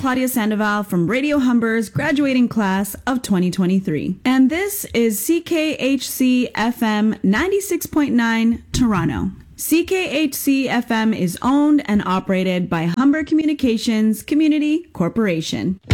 Claudia Sandoval from Radio Humber's graduating class of 2023. And this is CKHC FM 96.9 Toronto. CKHC FM is owned and operated by Humber Communications Community Corporation.